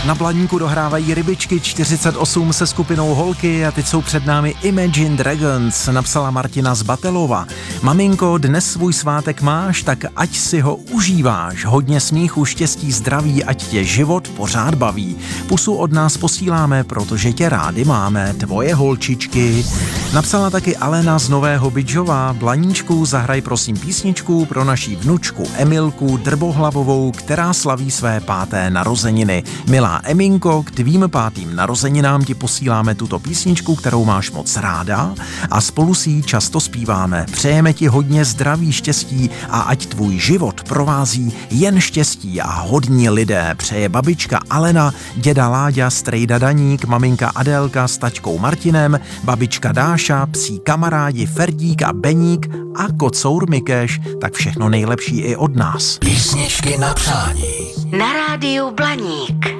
Na Blaníku dohrávají Rybičky 48 se skupinou Holky a teď jsou před námi Imagine Dragons, napsala Martina z Batelova. Maminko, dnes svůj svátek máš, tak ať si ho užíváš. Hodně smíchu, štěstí, zdraví, ať tě život pořád baví. Pusu od nás posíláme, protože tě rádi máme, tvoje holčičky. Napsala taky Alena z Nového Bydžova. Blaníčku, zahraj prosím písničku pro naší vnučku Emilku Drbohlavovou, která slaví své 5. narozeniny. Milá Eminko, k tvým 5. narozeninám ti posíláme tuto písničku, kterou máš moc ráda a spolu si ji často zpíváme. Přejeme ti hodně zdraví, štěstí a ať tvůj život provází jen štěstí a hodní lidé. Přeje babička Alena, děda Láďa, strejda Daník, maminka Adélka s tačkou Martinem, babička Dáša, psí kamarádi Ferdík a Beník a kocour Mikeš. Tak všechno nejlepší i od nás. Písničky na přání. Na rádiu Blaník.